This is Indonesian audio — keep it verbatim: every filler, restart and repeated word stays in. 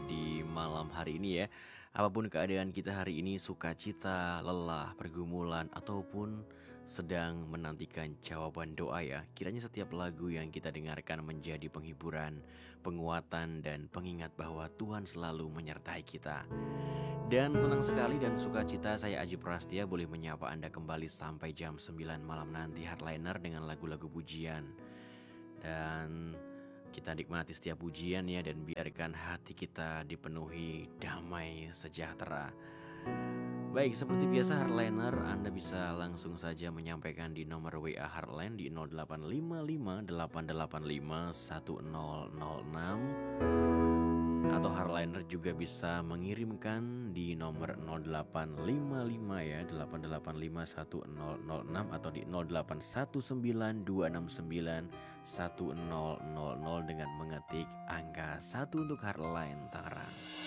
di malam hari ini ya. Apapun keadaan kita hari ini, sukacita, lelah, pergumulan, ataupun sedang menantikan jawaban doa ya. Kiranya setiap lagu yang kita dengarkan menjadi penghiburan, penguatan, dan pengingat bahwa Tuhan selalu menyertai kita. Dan senang sekali dan sukacita saya Aji Prastia boleh menyapa Anda kembali sampai jam sembilan malam nanti Heartliner dengan lagu-lagu pujian. Dan kita nikmati setiap pujian ya dan biarkan hati kita dipenuhi damai sejahtera. Baik, seperti biasa Heartliner, Anda bisa langsung saja menyampaikan di nomor W A Heartline di nol delapan lima lima delapan delapan lima satu nol nol enam. Atau Heartliner juga bisa mengirimkan di nomor nol delapan lima lima ya delapan delapan lima satu nol nol enam atau di nol delapan satu sembilan dua enam sembilan satu nol nol nol dengan mengetik angka satu untuk Heartline Tangerang.